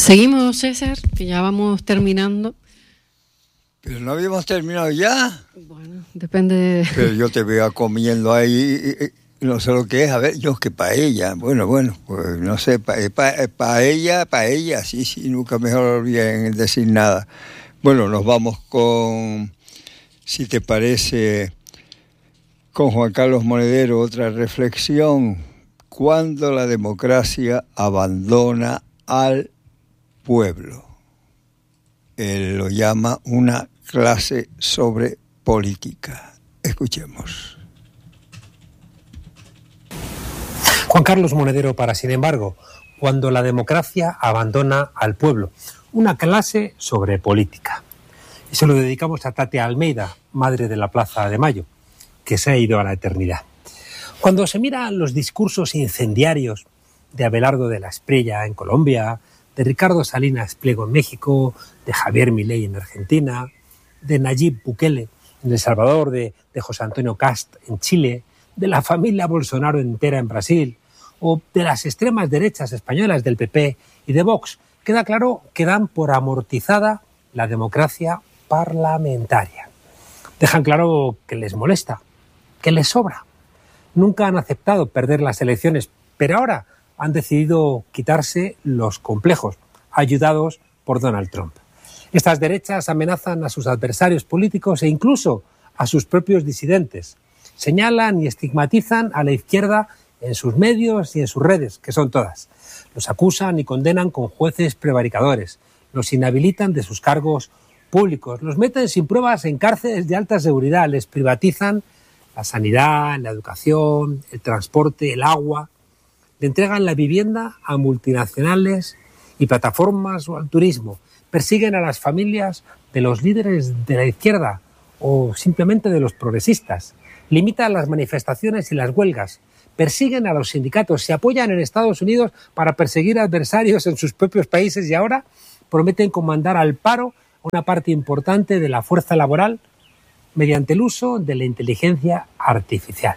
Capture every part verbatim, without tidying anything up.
Seguimos, César, que ya vamos terminando. Pero no habíamos terminado ya. Bueno, depende de... Pero yo te veo comiendo ahí, no sé lo que es, a ver, yo que paella, bueno, bueno, pues no sé, pa, pa, paella, paella, sí, sí, nunca mejor bien decir nada. Bueno, nos vamos con, si te parece, con Juan Carlos Monedero, otra reflexión. ¿Cuándo la democracia abandona al pueblo? Él lo llama una clase sobre política. Escuchemos. Juan Carlos Monedero para Sin embargo, cuando la democracia abandona al pueblo. Una clase sobre política. Y se lo dedicamos a Tatia Almeida, madre de la Plaza de Mayo, que se ha ido a la eternidad. Cuando se miran los discursos incendiarios de Abelardo de la Espriella en Colombia, de Ricardo Salinas Pliego en México, de Javier Milei en Argentina, de Nayib Bukele en El Salvador, de, de José Antonio Cast en Chile, de la familia Bolsonaro entera en Brasil, o de las extremas derechas españolas del P P y de Vox, queda claro que dan por amortizada la democracia parlamentaria. Dejan claro que les molesta, que les sobra. Nunca han aceptado perder las elecciones, pero ahora han decidido quitarse los complejos, ayudados por Donald Trump. Estas derechas amenazan a sus adversarios políticos e incluso a sus propios disidentes. Señalan y estigmatizan a la izquierda en sus medios y en sus redes, que son todas. Los acusan y condenan con jueces prevaricadores, los inhabilitan de sus cargos públicos, los meten sin pruebas en cárceles de alta seguridad, les privatizan la sanidad, la educación, el transporte, el agua, le entregan la vivienda a multinacionales y plataformas o al turismo, persiguen a las familias de los líderes de la izquierda o simplemente de los progresistas, limitan las manifestaciones y las huelgas, persiguen a los sindicatos, se apoyan en Estados Unidos para perseguir adversarios en sus propios países y ahora prometen comandar al paro a una parte importante de la fuerza laboral mediante el uso de la inteligencia artificial.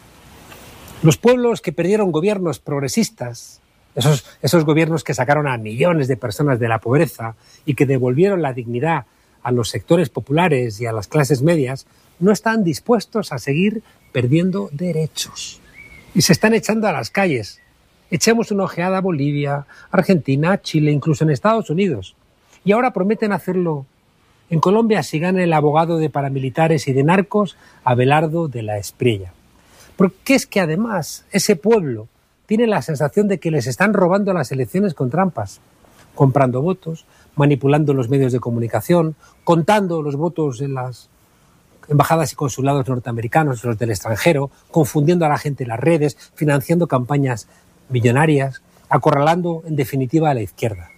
Los pueblos que perdieron gobiernos progresistas, esos, esos gobiernos que sacaron a millones de personas de la pobreza y que devolvieron la dignidad a los sectores populares y a las clases medias, no están dispuestos a seguir perdiendo derechos. Y se están echando a las calles. Echemos una ojeada a Bolivia, Argentina, Chile, incluso en Estados Unidos. Y ahora prometen hacerlo en Colombia si gana el abogado de paramilitares y de narcos Abelardo de la Espriella. Porque es que además ese pueblo tiene la sensación de que les están robando las elecciones con trampas, comprando votos, manipulando los medios de comunicación, contando los votos en las embajadas y consulados norteamericanos, los del extranjero, confundiendo a la gente en las redes, financiando campañas millonarias, acorralando en definitiva a la izquierda.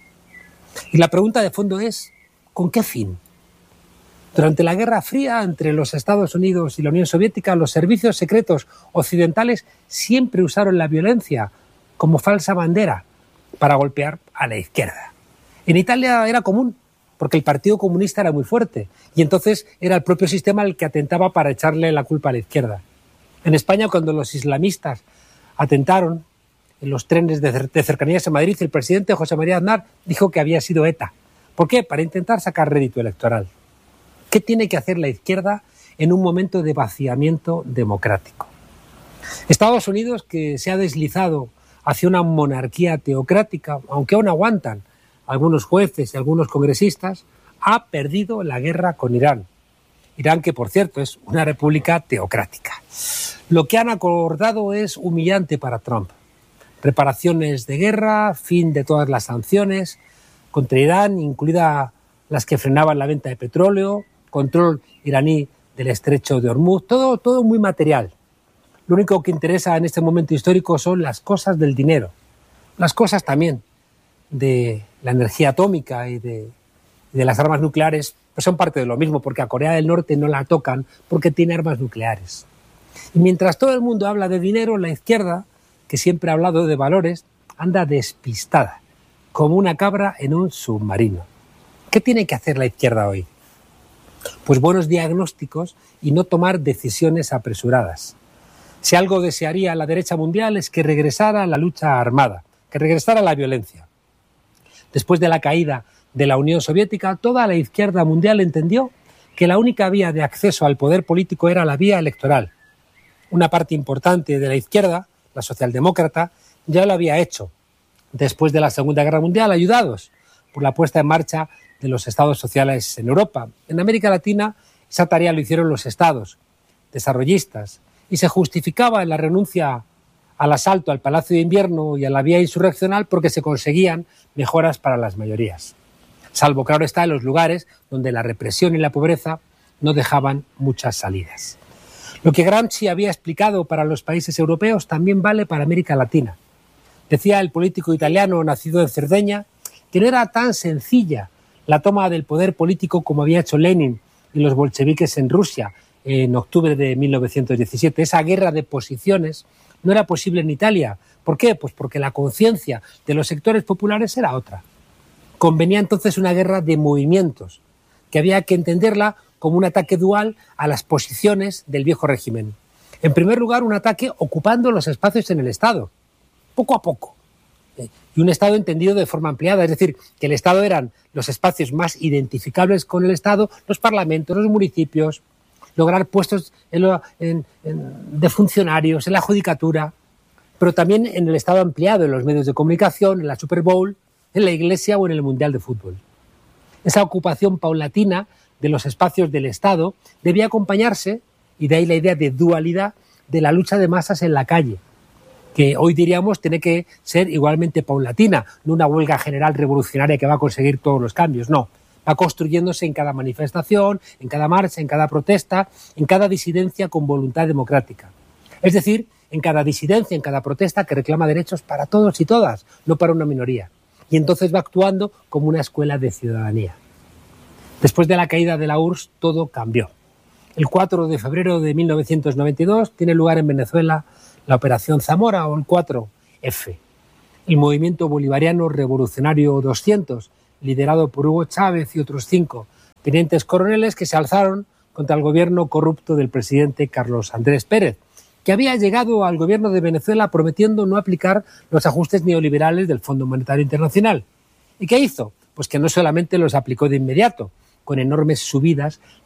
Y la pregunta de fondo es, ¿con qué fin? Durante la Guerra Fría entre los Estados Unidos y la Unión Soviética, los servicios secretos occidentales siempre usaron la violencia como falsa bandera para golpear a la izquierda. En Italia era común, porque el Partido Comunista era muy fuerte, y entonces era el propio sistema el que atentaba para echarle la culpa a la izquierda. En España, cuando los islamistas atentaron en los trenes de, de cercanías en Madrid, el presidente José María Aznar dijo que había sido ETA. ¿Por qué? Para intentar sacar rédito electoral. ¿Qué tiene que hacer la izquierda en un momento de vaciamiento democrático? Estados Unidos, que se ha deslizado hacia una monarquía teocrática, aunque aún aguantan algunos jueces y algunos congresistas, ha perdido la guerra con Irán. Irán, que por cierto es una república teocrática. Lo que han acordado es humillante para Trump. Reparaciones de guerra, fin de todas las sanciones contra Irán, incluida las que frenaban la venta de petróleo, control iraní del estrecho de Hormuz, todo, todo muy material. Lo único que interesa en este momento histórico son las cosas del dinero, las cosas también de la energía atómica y de, de las armas nucleares, pues son parte de lo mismo, porque a Corea del Norte no la tocan porque tiene armas nucleares. Y mientras todo el mundo habla de dinero, la izquierda, que siempre ha hablado de valores, anda despistada, como una cabra en un submarino. ¿Qué tiene que hacer la izquierda hoy? Pues buenos diagnósticos y no tomar decisiones apresuradas. Si algo desearía la derecha mundial es que regresara la lucha armada, que regresara la violencia. Después de la caída de la Unión Soviética, toda la izquierda mundial entendió que la única vía de acceso al poder político era la vía electoral. Una parte importante de la izquierda, la socialdemócrata, ya lo había hecho después de la Segunda Guerra Mundial, ayudados por la puesta en marcha de los estados sociales en Europa. En América Latina esa tarea lo hicieron los estados desarrollistas y se justificaba en la renuncia al asalto al Palacio de Invierno y a la vía insurreccional porque se conseguían mejoras para las mayorías. Salvo, claro está, en los lugares donde la represión y la pobreza no dejaban muchas salidas. Lo que Gramsci había explicado para los países europeos también vale para América Latina. Decía el político italiano nacido en Cerdeña que no era tan sencilla la toma del poder político como había hecho Lenin y los bolcheviques en Rusia en octubre de mil novecientos diecisiete. Esa guerra de posiciones no era posible en Italia. ¿Por qué? Pues porque la conciencia de los sectores populares era otra. Convenía entonces una guerra de movimientos, que había que entenderla como un ataque dual a las posiciones del viejo régimen. En primer lugar, un ataque ocupando los espacios en el Estado, poco a poco. Y un Estado entendido de forma ampliada, es decir, que el Estado eran los espacios más identificables con el Estado, los parlamentos, los municipios, lograr puestos en lo, en, en, de funcionarios, en la judicatura, pero también en el Estado ampliado, en los medios de comunicación, en la Super Bowl, en la Iglesia o en el Mundial de Fútbol. Esa ocupación paulatina de los espacios del Estado debía acompañarse, y de ahí la idea de dualidad, de la lucha de masas en la calle, que hoy diríamos tiene que ser igualmente paulatina, no una huelga general revolucionaria que va a conseguir todos los cambios, no. Va construyéndose en cada manifestación, en cada marcha, en cada protesta, en cada disidencia con voluntad democrática. Es decir, en cada disidencia, en cada protesta que reclama derechos para todos y todas, no para una minoría. Y entonces va actuando como una escuela de ciudadanía. Después de la caída de la U R S S, todo cambió. El cuatro de febrero de mil novecientos noventa y dos tiene lugar en Venezuela la Operación Zamora, o el cuatro efe. El movimiento bolivariano revolucionario doscientos, liderado por Hugo Chávez y otros cinco tenientes coroneles que se alzaron contra el gobierno corrupto del presidente Carlos Andrés Pérez, que había llegado al gobierno de Venezuela prometiendo no aplicar los ajustes neoliberales del Fondo Monetario Internacional. ¿Y qué hizo? Pues que no solamente los aplicó de inmediato, con enormes subidas